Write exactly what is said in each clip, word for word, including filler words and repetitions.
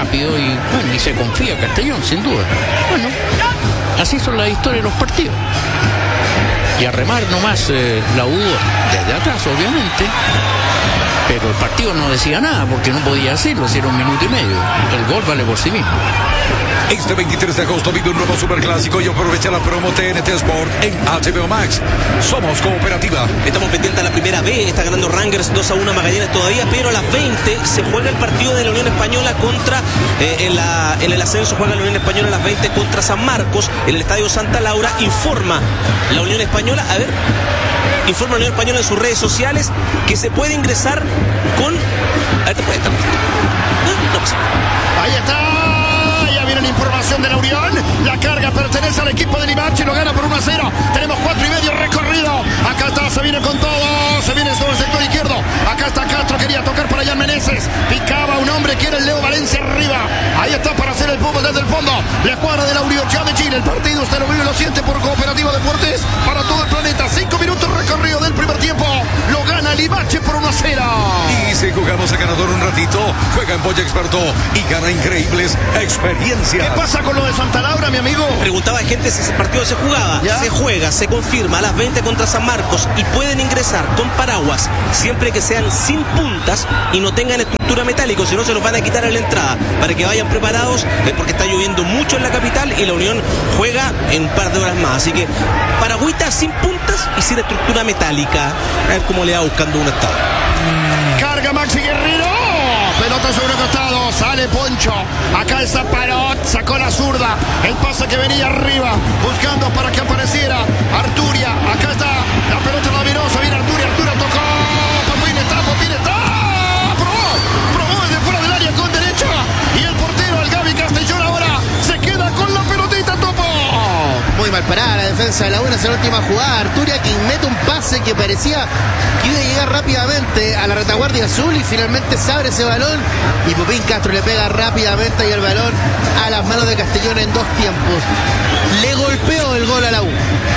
rápido y, bueno, y se confía Castellón, sin duda. Bueno, así son las historias de los partidos. Y a remar nomás eh, la U desde atrás, obviamente. Pero el partido no decía nada porque no podía hacerlo, si era un minuto y medio. El gol vale por sí mismo. Este veintitrés de agosto vive un nuevo superclásico y aprovecha la promo T N T Sport en H B O Max. Somos Cooperativa. Estamos pendientes a la primera B, está ganando Rangers dos a uno a Magallanes todavía, pero a las veinte se juega el partido de la Unión Española contra, eh, en, la, en el ascenso juega la Unión Española a las veinte contra San Marcos, en el Estadio Santa Laura. Informa la Unión Española, a ver, informa la Unión Española en sus redes sociales que se puede ingresar con... A ver, te puede estar... No, no pasa. Ahí está. La información de la Unión, la carga pertenece al equipo de Limache, lo gana por uno a cero, tenemos cuatro y medio recorrido, acá está, se viene con todo, se viene sobre el sector izquierdo, acá está Castro, quería tocar para Jan Meneses, picaba un hombre que era el Leo Valencia arriba, ahí está para hacer el fútbol desde el fondo, la escuadra de la Universidad de Chile, el partido usted lo vive y lo siente por Cooperativa Deportes, para todo el planeta, cinco minutos recorrido del primer tiempo, lo gana Limache por uno a cero. Y si jugamos a ganador un ratito, juega en Polla Experto y gana increíbles experiencias. ¿Qué pasa con lo de Santa Laura, mi amigo? Preguntaba a gente si ese partido se jugaba. ¿Ya? Se juega, se confirma a las veinte contra San Marcos y pueden ingresar con paraguas siempre que sean sin puntas y no tengan estructura metálica, si no se los van a quitar a la entrada para que vayan preparados, eh, porque está lloviendo mucho en la capital y la Unión juega en un par de horas más. Así que paragüitas sin puntas y sin estructura metálica. A ver cómo le va buscando un estado. Carga Maxi Guerrero. Pelota sobre el costado, sale Poncho, acá está Parot, sacó la zurda, el pase que venía arriba, buscando para que apareciera Arturia, acá está, la pelota la miró, se viene Arturia, Arturia tocó, Popín está, Popín está, probó, probó desde fuera del área con derecha, y el portero, el Gaby Castellón ahora, se queda con la pelotita, Topo. Muy mal parada la defensa de la U en esa última jugada. Arturia que mete un pase que parecía que iba a llegar rápidamente a la retaguardia azul y finalmente se abre ese balón y Popín Castro le pega rápidamente y el balón a las manos de Castellón en dos tiempos. Le golpeó el gol a la U.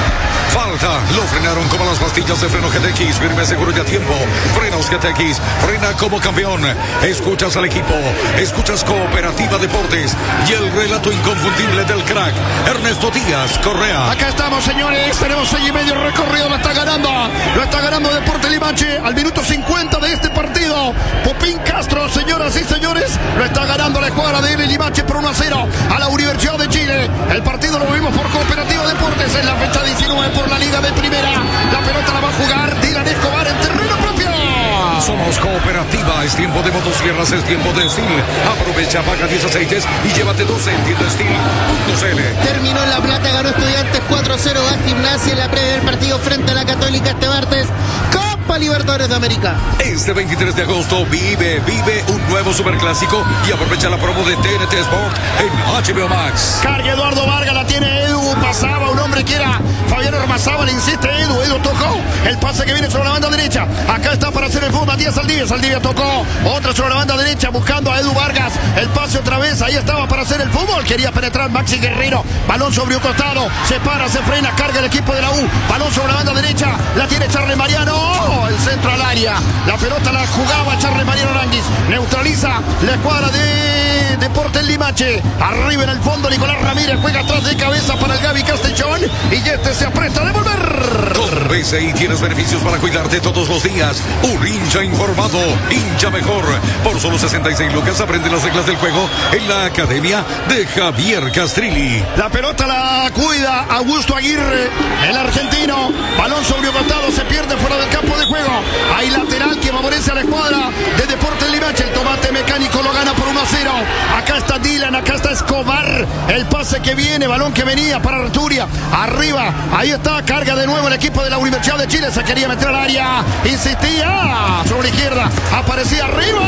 Falta, lo frenaron como las pastillas de freno G T X, firme, seguro y a tiempo. Frenos G T X, frena como campeón. Escuchas al equipo, escuchas Cooperativa Deportes y el relato inconfundible del crack, Ernesto Díaz Correa. Acá estamos, señores, tenemos seis y medio recorrido, lo está ganando, lo está ganando Deportes Limache al minuto cincuenta de este partido. Popín Castro, señoras y señores, lo está ganando la escuadra de Limache por uno a cero a la Universidad de Chile. El partido lo vimos por Cooperativa Deportes en la fecha diecinueve por la Liga de Primera. La pelota la va a jugar Dylan Escobar en terreno propio. Somos Cooperativa, es tiempo de motosierras, es tiempo de Steel. Aprovecha, paga diez aceites y llévate doce en tienda steel punto c l. Terminó en La Plata, ganó Estudiantes cuatro a cero a Gimnasia en la previa del partido frente a la Católica este martes. Copa Libertadores de América. Este veintitrés de agosto vive, vive un nuevo superclásico y aprovecha la promo de T N T Sport en H B O Max. Carga Eduardo Vargas, la tiene Edu, pasaba un hombre que era Fabián Ormazábal, insiste Edu, Edu tocó el pase que viene sobre la banda derecha, acá está para hacer el fútbol Matías Saldivia, Saldivia tocó, otra sobre la banda derecha buscando a Edu Vargas, el pase otra vez, ahí estaba para hacer el fútbol, quería penetrar Maxi Guerrero, balón sobre un costado, se para, se frena, carga el equipo de la U, balón sobre la banda derecha, la tiene Charles Mariano, el centro al área, la pelota la jugaba Charles Mariano Aranguis, neutraliza la escuadra de Deportes Limache, arriba en el fondo Nicolás Ramírez, juega atrás de cabeza para el Gaby Castellón y este se apresta a devolver. Con B C I tienes beneficios para cuidarte todos los días. Un hincha informado, hincha mejor. Por solo sesenta y seis lucas aprende las reglas del juego en la academia de Javier Castrilli. La pelota la cuida Augusto Aguirre, el argentino. Balón sobre un costado, se pierde fuera del campo de juego. Hay lateral que favorece a la escuadra de Deportes Limache. El tomate mecánico lo gana por uno a cero. Acá está Dylan, acá está Escobar. El pase que viene, balón que venía para Arturia. Arriba, ahí está, carga de nuevo el equipo de la Universidad de Chile. Se quería meter al área, insistía sobre la izquierda, aparecía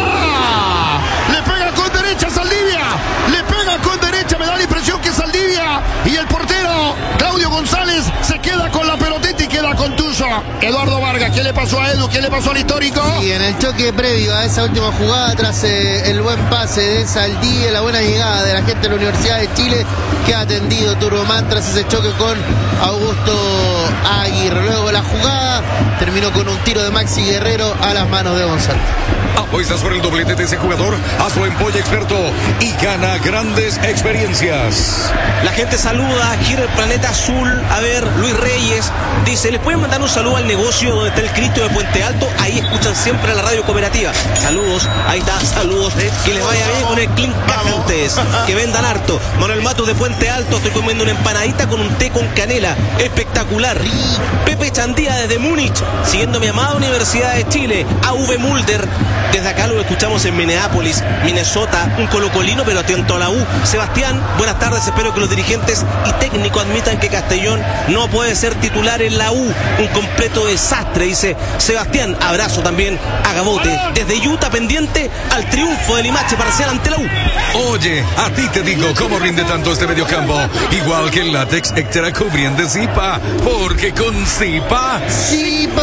arriba. Le pega con derecha Saldivia, le pega con derecha, me da la impresión que Saldivia y el portero Claudio González se queda con la pelotita y queda contuso. Eduardo Vargas. ¿Qué le pasó a Edu? ¿Qué le pasó al histórico? Y en el choque previo a esa última jugada, tras eh, el buen pase de Saldí, la buena llegada de la gente de la Universidad de Chile, que ha atendido Turboman tras ese choque con Augusto Aguirre. Luego la jugada terminó con un tiro de Maxi Guerrero a las manos de González. Apuesta sobre el doblete de ese jugador, hazlo en Polla Experto y gana grandes experiencias. La gente saluda, gira el planeta azul. A ver, Luis Reyes dice, ¿les pueden mandar un saludo al negocio donde está el Cristo de Puente Alto? Ahí escuchan siempre a la radio cooperativa. Saludos, ahí está, saludos. Que les vaya bien con el clean caja a ustedes. Que vendan harto. Manuel Matos de Puente Alto, estoy comiendo una empanadita con un té con canela. Espectacular. Pepe Chandía desde Múnich, siguiendo mi amada Universidad de Chile. A V Mulder, desde acá lo escuchamos en Minneapolis, Minnesota, un colocolino pero atento a la U. Sebastián, buenas tardes, espero que los dirigentes y técnicos admitan que Castellón no puede ser titular en la U. Un completo desastre, dice Sebastián. Abrazo también a Gabote, desde Utah, pendiente al triunfo de Limache parcial ante la U. Oye, a ti te digo cómo rinde tanto este mediocampo. Igual que el látex extra cubriente Zipa, porque con Zipa... ¡Zipa!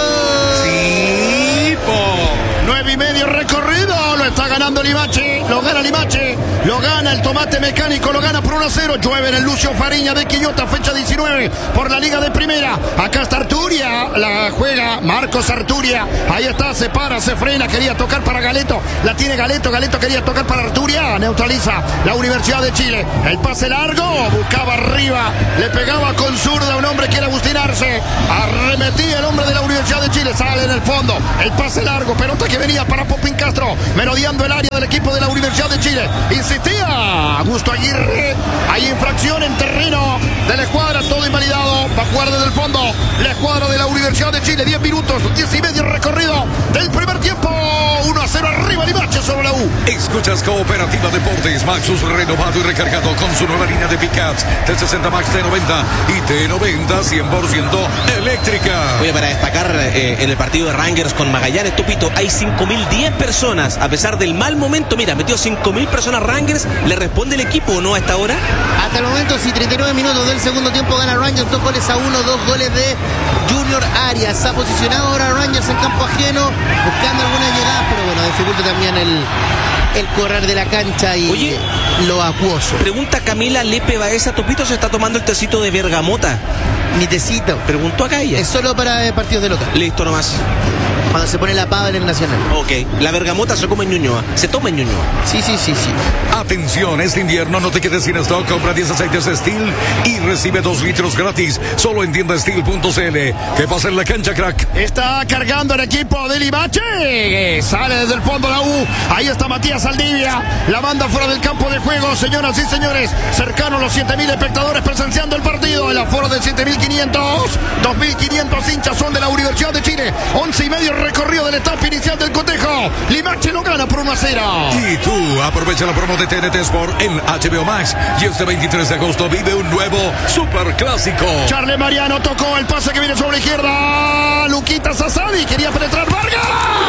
¡Zipa! Nueve y medio recorrido, lo está ganando Limache, lo gana Limache, lo gana el Tomate Mecánico, lo gana por uno a cero. Llueve en el Lucio Fariña de Quillota, fecha diecinueve por la Liga de Primera. Acá está Arturia, la juega Marcos Arturia, ahí está, se para, se frena, quería tocar para Galeto, la tiene Galeto, Galeto quería tocar para Arturia, neutraliza la Universidad de Chile. El pase largo, buscaba arriba, le pegaba con zurda un hombre que era Agustín Arce, arremetía el hombre de la Universidad de Chile, sale en el fondo, el pase largo, pelota que venía para Popín Castro, merodeando el área del equipo de la Universidad de Chile. Insistía Augusto Aguirre. Hay infracción en terreno de la escuadra, todo invalidado. Va a jugar desde el fondo la escuadra de la Universidad de Chile. diez minutos, diez y medio recorrido del primer tiempo. uno a cero arriba Limache sobre la U. Escuchas Cooperativa Deportes. Maxus renovado y recargado con su nueva línea de pickups T sesenta Max, T noventa y T noventa cien por ciento eléctrica. Oye, para destacar eh, en el partido de Rangers con Magallanes, Tupito, hay cinco mil diez personas, a pesar del mal momento. Mira, metió cinco mil personas Rangers. ¿Le responde el equipo o no a esta hora? Hasta el momento, sí, treinta y nueve minutos del segundo tiempo gana Rangers, dos goles a uno, dos goles de Junior Arias. Ha posicionado ahora Rangers en campo ajeno, buscando algunas llegadas, pero bueno, dificulta también el, el correr de la cancha y Oye, lo acuoso. Pregunta Camila Lepe Baeza, Topito se está tomando el tecito de bergamota. Mi tecito. Preguntó acá ella. Es solo para eh, partidos de local. Listo nomás. Cuando se pone la pava en el Nacional. Ok, la bergamota se come en Ñuñoa. Se toma en Ñuñoa. Sí, sí, sí, sí. Atención, este invierno no te quedes sin stock. Compra diez aceites Steel y recibe dos litros gratis. Solo en tienda steel punto c l. ¿Qué pasa en la cancha, crack? Está cargando el equipo de Limache. Sale desde el fondo la U. Ahí está Matías Saldivia. La manda fuera del campo de juego. Señoras y señores, cercano a los siete mil espectadores presenciando el partido. El aforo de siete mil quinientos. dos mil quinientos hinchas son de la Universidad de Chile. once y medio recorrido de la etapa inicial del cotejo. Limache lo gana por uno a cero. Y tú aprovecha la promo de T N T Sport en H B O Max. Y este veintitrés de agosto vive un nuevo superclásico. Charles Mariano tocó el pase que viene sobre la izquierda. Luquita Sassadi quería penetrar. Vargas.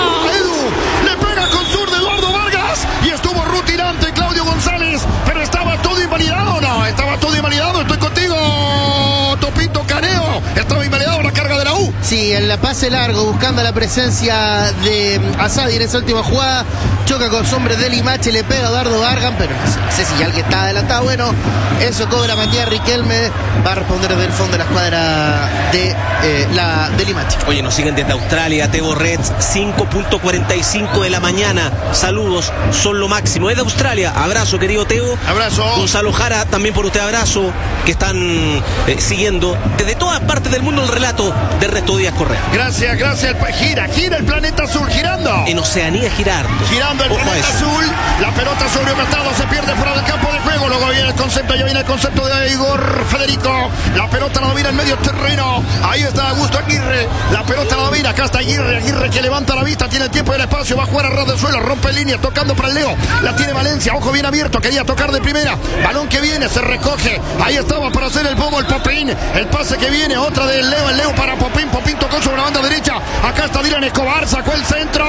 Edu le pega con sur de Eduardo Vargas. Y estuvo rutilante Claudio González. Pero estaba todo invalidado. No, estaba todo invalidado. Estoy contigo, Topito Caneo. Estaba invalidado la carga de la U. Sí, en la pase largo, buscando la presencia de Asadi en esa última jugada. Choca con los hombres de Limache, le pega a Eduardo Vargas, pero no sé, no sé si ya alguien está adelantado. Bueno, eso cobra Matías Riquelme. Va a responder desde el fondo de la escuadra de, eh, la, de Limache. Oye, nos siguen desde Australia, Tebo Reds, cinco punto cuarenta y cinco de la mañana. Saludos, son lo máximo. Es de Australia. Abrazo, querido Teo. Abrazo. Gonzalo Jara, también por usted abrazo, que están eh, siguiendo desde todas partes del mundo el relato de Ernesto Díaz Correa. Gracias, gracias. Gira, gira el planeta azul, girando. En Oceanía girar. Girando el Ojo planeta azul. La pelota sobre un estado se pierde fuera del campo de juego. Luego viene el concepto, ya viene el concepto de Igor Federico. La pelota la domina en medio terreno. Ahí está Augusto Aguirre. La pelota la domina. Acá está Aguirre. Aguirre que levanta la vista. Tiene el tiempo y el espacio. Va a jugar a ras del suelo. Rompe línea. Tocando para el Leo. La tiene Valencia. Ojo bien abierto. Quería tocar de primera. Balón que viene. Se recoge. Ahí estaba para hacer el bobo el Popín. El pase que viene. Otra del Leo. El Leo para Popín. Popín tocó sobre la banda derecha. Acá está Dylan Escobar. Sacó el centro.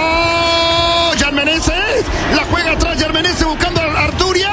Jan Meneses. La juega atrás Jan Meneses buscando a Arturia.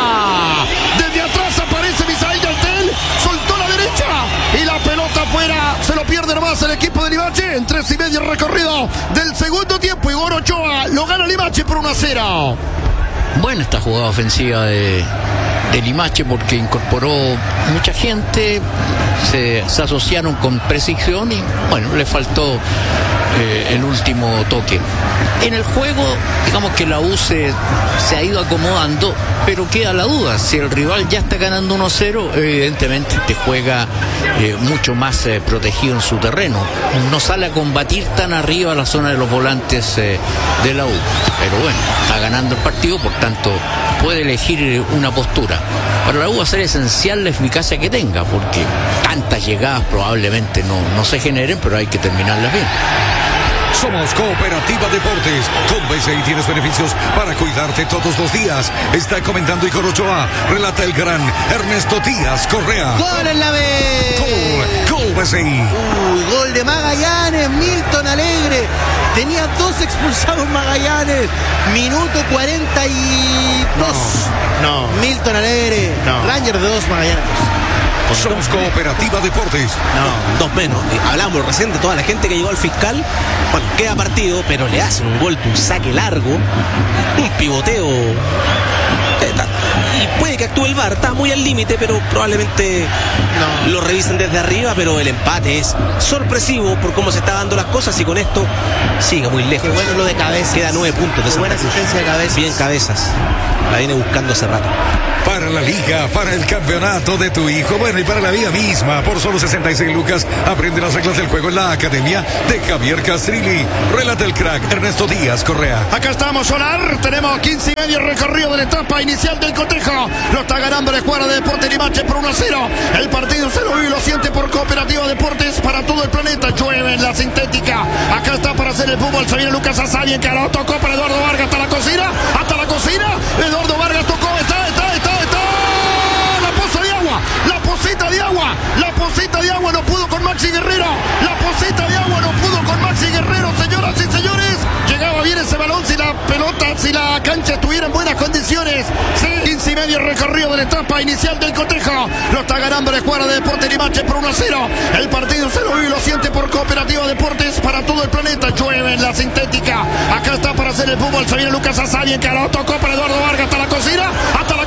Desde atrás aparece Misael Yaltel. Soltó la derecha. Y la pelota afuera. Se lo pierde nomás más el equipo de Limache. En tres y medio recorrido del segundo tiempo. Igor Ochoa lo gana Limache por uno a cero. Buena esta jugada ofensiva de, de Limache porque incorporó mucha gente, se, se asociaron con precisión y bueno, le faltó eh, el último toque. En el juego, digamos que la U se, se ha ido acomodando, pero queda la duda, si el rival ya está ganando uno cero, evidentemente te juega eh, mucho más eh, protegido en su terreno, no sale a combatir tan arriba a la zona de los volantes eh, de la U, pero bueno, está ganando el partido, por tanto puede elegir una postura. Para la U va a ser esencial la eficacia que tenga, porque tantas llegadas probablemente no, no se generen, pero hay que terminarlas bien. Somos Cooperativa Deportes. Con B C I tienes beneficios para cuidarte todos los días. Está comentando Igor Ochoa. Relata el gran Ernesto Díaz Correa. ¡Gol en la B! Gol, gol B C I. Uy, gol de Magallanes, Milton Alegre. Tenía dos expulsados Magallanes. Minuto cuarenta y dos. No, no. Milton Alegre. No. Rangers de dos, Magallanes. Somos Cooperativa Deportes. No, dos menos. Hablamos recién de toda la gente que llegó al fiscal. Bueno, queda partido, pero le hacen un golpe, un saque largo, un pivoteo. Y puede que actúe el V A R, está muy al límite, pero probablemente no lo revisen desde arriba, pero el empate es sorpresivo por cómo se está dando las cosas y con esto sigue muy lejos. Qué bueno lo de Cabezas. Queda nueve puntos de Qué buena Santa Cruz. asistencia de Cabezas. Bien Cabezas. La viene buscando hace rato. Para la liga, para el campeonato de tu hijo, bueno, y para la vida misma, por solo sesenta y seis lucas, aprende las reglas del juego en la academia de Javier Castrilli. Relata el crack Ernesto Díaz Correa. Acá estamos, Solar. Tenemos quince y medio recorrido de la etapa inicial del cotejo. Lo está ganando la escuadra de Deportes Limache por uno a cero. El partido se lo vive y lo siente por Cooperativa Deportes para todo el planeta. Llueve en la sintética. Acá está para hacer el fútbol. Se viene Lucas Azari, en que lo tocó para Eduardo Vargas hasta la cocina. Hasta la cocina. Eduardo Vargas tocó. Está, está, está, está. La poza de agua. La pocita de agua. La pocita de agua no pudo con Maxi Guerrero. La pocita de agua no pudo con Maxi Guerrero, señoras y señores. Llegaba bien ese balón si la pelota, si la cancha estuviera en buenas condiciones. Sí, quince y medio recorrido de la etapa inicial del cotejo. Lo está ganando la escuadra de Deportes Limache por uno a cero. El partido se lo vive y lo siente por Cooperativa Deportes para todo el planeta. Llueve en la sintética. Acá está para hacer el fútbol. Se viene Lucas Azari, en que lo tocó para Eduardo Vargas hasta la cocina. Hasta